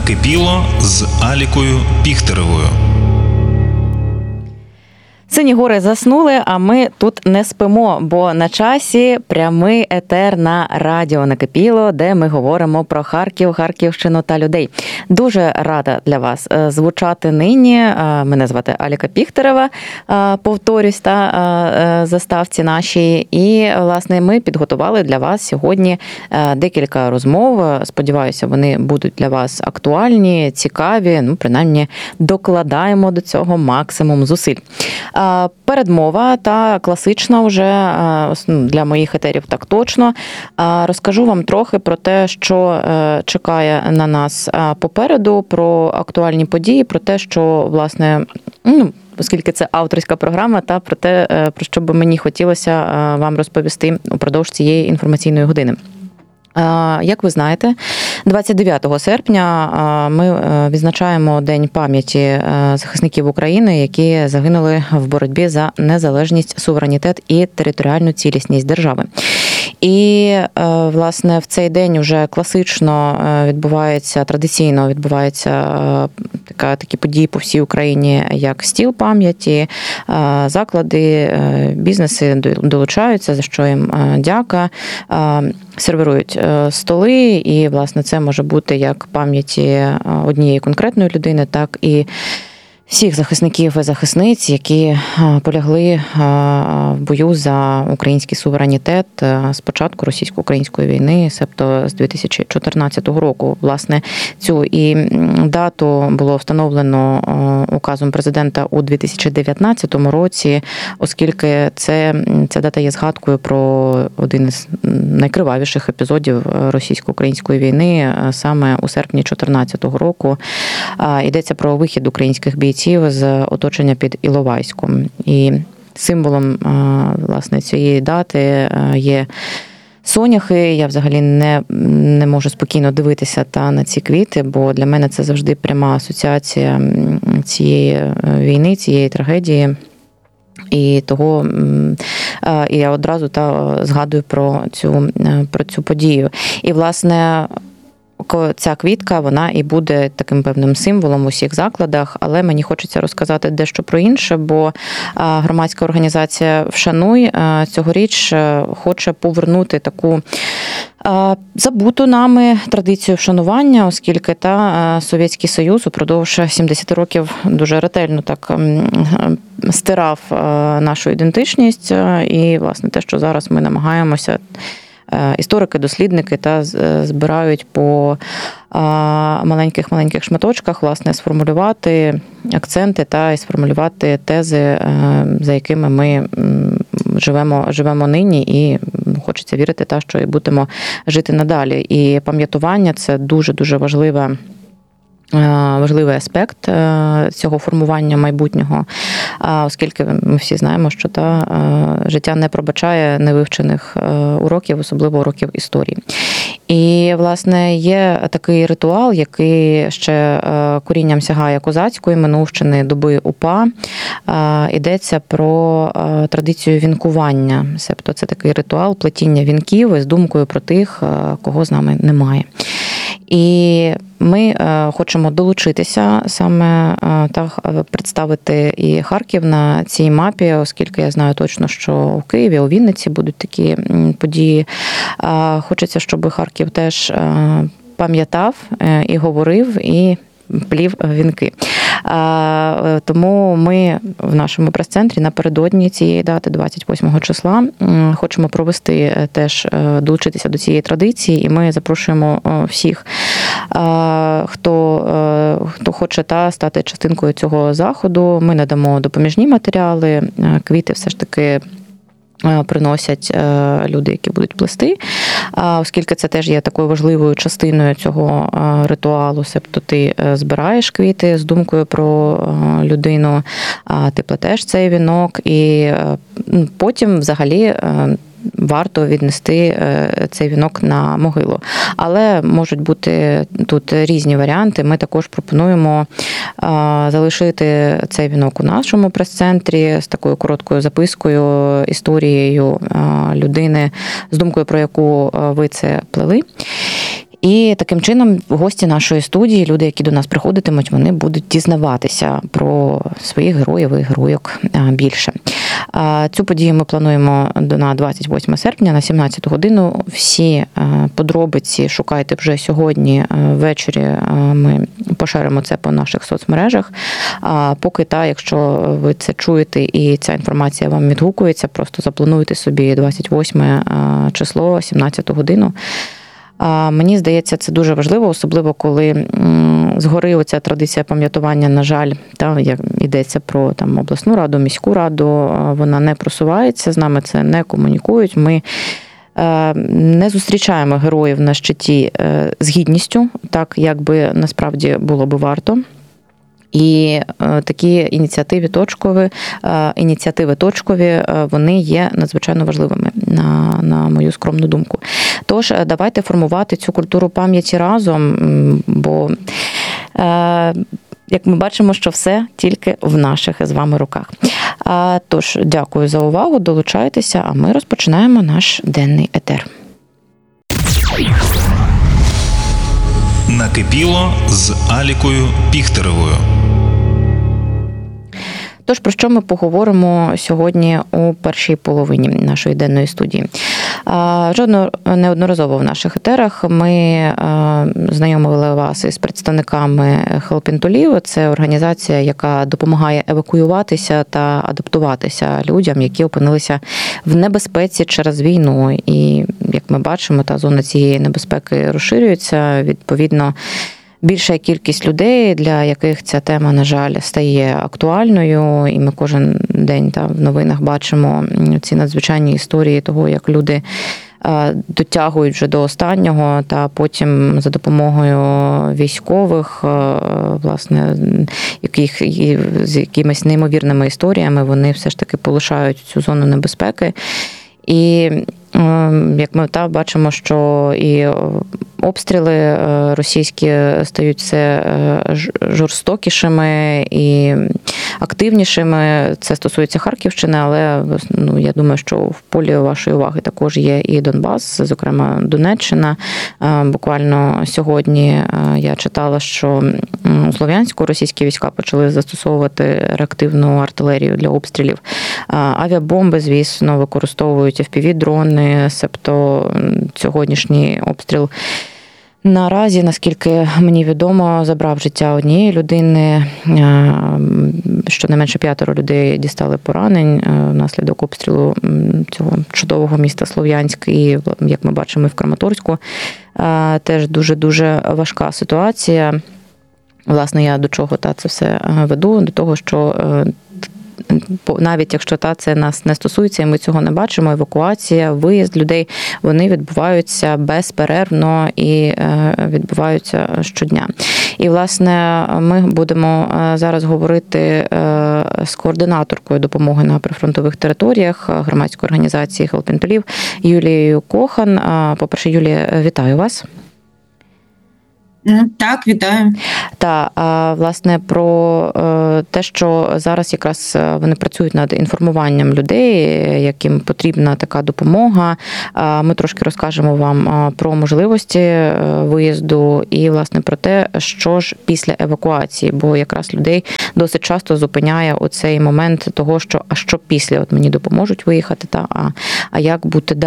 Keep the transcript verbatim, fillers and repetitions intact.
Накипіло з Алікою Піхтеревою. Сині гори заснули, а ми тут не спимо, бо на часі прямий етер на радіо «Накипіло», де ми говоримо про Харків, Харківщину та людей. Дуже рада для вас звучати нині. Мене звати Аліка Піхтерева, повторюсь, та заставці нашій. І, власне, ми підготували для вас сьогодні декілька розмов. Сподіваюся, вони будуть для вас актуальні, цікаві, ну, принаймні, докладаємо до цього максимум зусиль. Передмова та класична вже для моїх етерів так точно. Розкажу вам трохи про те, що чекає на нас попереду, про актуальні події, про те, що, власне, ну, оскільки це авторська програма, та про те, про що би мені хотілося вам розповісти упродовж цієї інформаційної години. Як ви знаєте, двадцять дев'ятого серпня ми відзначаємо День пам'яті захисників України, які загинули в боротьбі за незалежність, суверенітет і територіальну цілісність держави. І, власне, в цей день вже класично відбувається, традиційно відбувається така, такі події по всій Україні, як стіл пам'яті, заклади, бізнеси долучаються, за що їм дяка, сервірують столи, і, власне, це може бути як пам'яті однієї конкретної людини, так і всіх захисників і захисниць, які полягли в бою за український суверенітет з початку російсько-української війни, себто з дві тисячі чотирнадцятого року. Власне, цю і дату було встановлено указом президента у дві тисячі дев'ятнадцятому році, оскільки це, ця дата є згадкою про один із найкривавіших епізодів російсько-української війни саме у серпні чотирнадцятого року. Йдеться про вихід українських бійців з оточення під Іловайськом. І символом, власне, цієї дати є соняхи. Я взагалі не, не можу спокійно дивитися та на ці квіти, бо для мене це завжди пряма асоціація цієї війни, цієї трагедії. І того і я одразу та згадую про цю, про цю подію. І, власне, ця квітка, вона і буде таким певним символом у всіх закладах, але мені хочеться розказати дещо про інше, бо громадська організація «Вшануй» цьогоріч хоче повернути таку забуту нами традицію вшанування, оскільки та Совєтський Союз упродовж сімдесят років дуже ретельно так стирав нашу ідентичність, і, власне, те, що зараз ми намагаємося, історики, дослідники та збирають по маленьких-маленьких шматочках, власне, сформулювати акценти та і сформулювати тези, за якими ми живемо, живемо нині, і хочеться вірити, та, що і будемо жити надалі. І пам'ятування – це дуже-дуже важливе важливий аспект цього формування майбутнього, оскільки ми всі знаємо, що та життя не пробачає невивчених уроків, особливо уроків історії. І, власне, є такий ритуал, який ще корінням сягає козацької минувщини, доби УПА. Йдеться про традицію вінкування, себто це такий ритуал плетіння вінків із думкою про тих, кого з нами немає. І ми хочемо долучитися саме та представити і Харків на цій мапі, оскільки я знаю точно, що у Києві, у Вінниці будуть такі події. Хочеться, щоб Харків теж пам'ятав і говорив, і плів вінки. Тому ми в нашому прес-центрі напередодні цієї дати, двадцять восьмого числа, хочемо провести теж, долучитися до цієї традиції, і ми запрошуємо всіх, хто, хто хоче та стати частинкою цього заходу. Ми надамо допоміжні матеріали, квіти все ж таки приносять люди, які будуть плести, оскільки це теж є такою важливою частиною цього ритуалу, себто ти збираєш квіти з думкою про людину, ти плетеш цей вінок, і потім взагалі варто віднести цей вінок на могилу. Але можуть бути тут різні варіанти. Ми також пропонуємо залишити цей вінок у нашому прес-центрі з такою короткою запискою, історією людини, з думкою, про яку ви це плели. І таким чином гості нашої студії, люди, які до нас приходитимуть, вони будуть дізнаватися про своїх героїв і героїк більше. Цю подію ми плануємо на двадцять восьме серпня на сімнадцяту годину. Всі подробиці шукайте вже сьогодні ввечері. Ми поширимо це по наших соцмережах. А поки та, якщо ви це чуєте і ця інформація вам відгукується, просто заплануйте собі двадцять восьме число, сімнадцяту годину. Мені здається, це дуже важливо, особливо коли згори оця традиція пам'ятування, на жаль, та, як йдеться про там, обласну раду, міську раду, вона не просувається, з нами це не комунікують. Ми не зустрічаємо героїв на щиті з гідністю, так, як би насправді було би варто. І такі ініціативи точкові, ініціативи точкові, вони є надзвичайно важливими, на, на мою скромну думку. Тож, давайте формувати цю культуру пам'яті разом, бо, як ми бачимо, що все тільки в наших з вами руках. Тож, дякую за увагу, долучайтеся, а ми розпочинаємо наш денний етер. Накипіло з Алікою Піхтеревою. Тож, про що ми поговоримо сьогодні у першій половині нашої денної студії? Жодно неодноразово в наших етерах ми знайомили вас із представниками Help in to Live. Це організація, яка допомагає евакуюватися та адаптуватися людям, які опинилися в небезпеці через війну. І, як ми бачимо, та зона цієї небезпеки розширюється. Відповідно, більша кількість людей, для яких ця тема, на жаль, стає актуальною, і ми кожен день та, в новинах бачимо ці надзвичайні історії того, як люди дотягують вже до останнього, та потім за допомогою військових, власне, яких з якимись неймовірними історіями вони все ж таки полишають цю зону небезпеки. І як ми та бачимо, що і обстріли російські стають все жорстокішими і активнішими. Це стосується Харківщини, але ну, я думаю, що в полі вашої уваги також є і Донбас, зокрема Донеччина. Буквально сьогодні я читала, що у Слов'янську російські війська почали застосовувати реактивну артилерію для обстрілів. Авіабомби, звісно, використовують еф пі ві-дрони, себто сьогоднішній обстріл наразі, наскільки мені відомо, забрав життя однієї людини, щонайменше п'ятеро людей дістали поранень внаслідок обстрілу цього чудового міста Слов'янськ, і, як ми бачимо, і в Краматорську теж дуже-дуже важка ситуація. Власне, я до чого та це все веду? До того, що навіть якщо та це нас не стосується, і ми цього не бачимо, евакуація, виїзд людей, вони відбуваються безперервно і відбуваються щодня. І, власне, ми будемо зараз говорити з координаторкою допомоги на прифронтових територіях громадської організації Help in to Live Юлією Кохан. По-перше, Юлія, вітаю вас. Так, вітаю. Та, власне, про те, що зараз якраз вони працюють над інформуванням людей, яким потрібна така допомога. Ми трошки розкажемо вам про можливості виїзду і, власне, про те, що ж після евакуації, бо якраз людей досить часто зупиняє оцей момент того, що а що після, от мені допоможуть виїхати, та, а, а як бути далі.